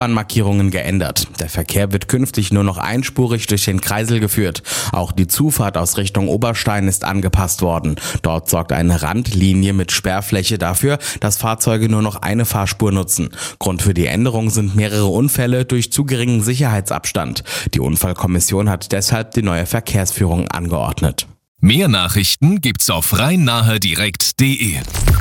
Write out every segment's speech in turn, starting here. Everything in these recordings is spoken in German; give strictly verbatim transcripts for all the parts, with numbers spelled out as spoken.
Markierungen geändert. Der Verkehr wird künftig nur noch einspurig durch den Kreisel geführt. Auch die Zufahrt aus Richtung Oberstein ist angepasst worden. Dort sorgt eine Randlinie mit Sperrfläche dafür, dass Fahrzeuge nur noch eine Fahrspur nutzen. Grund für die Änderung sind mehrere Unfälle durch zu geringen Sicherheitsabstand. Die Unfallkommission hat deshalb die neue Verkehrsführung angeordnet. Mehr Nachrichten gibt's auf rhein nahe direkt punkt de.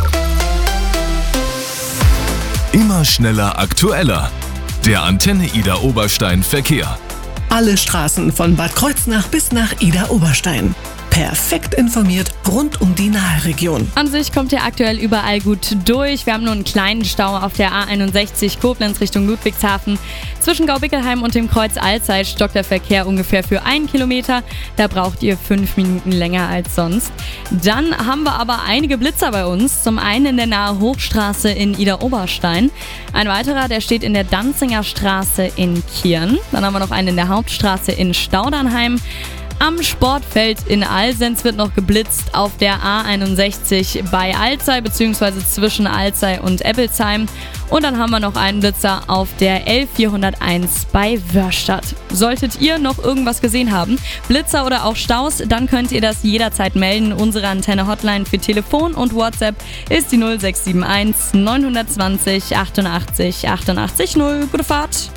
Immer schneller, aktueller. Der Antenne Idar Oberstein Verkehr. Alle Straßen von Bad Kreuznach bis nach Idar Oberstein. Perfekt informiert rund um die Nahregion. An sich kommt ihr aktuell überall gut durch. Wir haben nur einen kleinen Stau auf der A einundsechzig Koblenz Richtung Ludwigshafen. Zwischen Gaubickelheim und dem Kreuz Alzey stockt der Verkehr ungefähr für einen Kilometer. Da braucht ihr fünf Minuten länger als sonst. Dann haben wir aber einige Blitzer bei uns. Zum einen in der Nahe Hochstraße in Idar Oberstein. Ein weiterer, der steht in der Danzinger Straße in Kirn. Dann haben wir noch einen in der Hauptstraße in Staudernheim. Am Sportfeld in Alsenz wird noch geblitzt auf der A einundsechzig bei Alzey bzw. zwischen Alzey und Eppelsheim. Und dann haben wir noch einen Blitzer auf der L vierhunderteins bei Wörstadt. Solltet ihr noch irgendwas gesehen haben, Blitzer oder auch Staus, dann könnt ihr das jederzeit melden. Unsere Antenne-Hotline für Telefon und WhatsApp ist die null sechs sieben eins neun zwei null achtundachtzig achtundachtzig null. Gute Fahrt!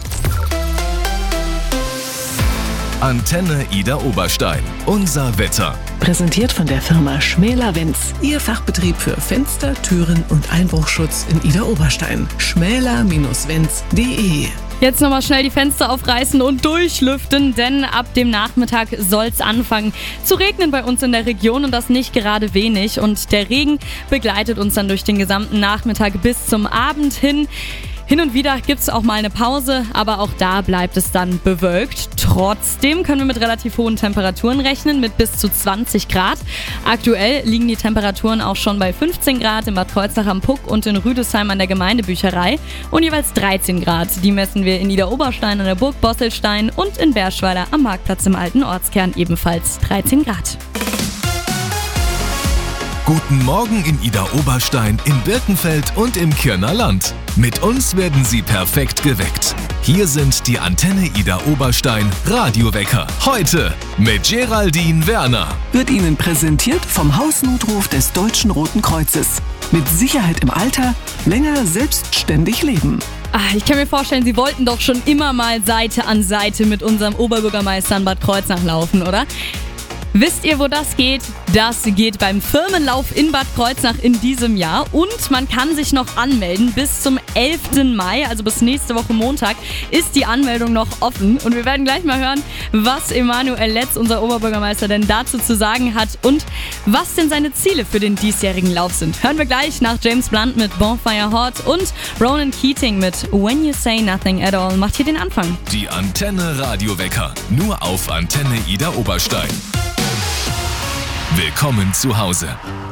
Antenne Idar Oberstein. Unser Wetter. Präsentiert von der Firma Schmäler-Wenz. Ihr Fachbetrieb für Fenster, Türen und Einbruchschutz in Idar Oberstein. schmäler Wenz punkt de. Jetzt nochmal schnell die Fenster aufreißen und durchlüften, denn ab dem Nachmittag soll es anfangen zu regnen bei uns in der Region und das nicht gerade wenig. Und der Regen begleitet uns dann durch den gesamten Nachmittag bis zum Abend hin. Hin und wieder gibt es auch mal eine Pause, aber auch da bleibt es dann bewölkt. Trotzdem können wir mit relativ hohen Temperaturen rechnen, mit bis zu zwanzig Grad. Aktuell liegen die Temperaturen auch schon bei fünfzehn Grad in Bad Kreuznach am Puck und in Rüdesheim an der Gemeindebücherei und jeweils dreizehn Grad. Die messen wir in Idar Oberstein an der Burg Bosselstein und in Berschweiler am Marktplatz im alten Ortskern ebenfalls dreizehn Grad. Guten Morgen in Idar Oberstein, in Birkenfeld und im Kirner Land. Mit uns werden Sie perfekt geweckt. Hier sind die Antenne Idar Oberstein Radiowecker. Heute mit Geraldine Werner. Wird Ihnen präsentiert vom Hausnotruf des Deutschen Roten Kreuzes. Mit Sicherheit im Alter, länger selbstständig leben. Ach, ich kann mir vorstellen, Sie wollten doch schon immer mal Seite an Seite mit unserem Oberbürgermeister in Bad Kreuznach laufen, oder? Wisst ihr, wo das geht? Das geht beim Firmenlauf in Bad Kreuznach in diesem Jahr und man kann sich noch anmelden. Bis zum elften Mai, also bis nächste Woche Montag, ist die Anmeldung noch offen. Und wir werden gleich mal hören, was Emanuel Letz, unser Oberbürgermeister, denn dazu zu sagen hat und was denn seine Ziele für den diesjährigen Lauf sind. Hören wir gleich nach James Blunt mit Bonfire Hot und Ronan Keating mit When You Say Nothing at All. Macht hier den Anfang. Die Antenne Radiowecker, nur auf Antenne Idar Oberstein. Willkommen zu Hause.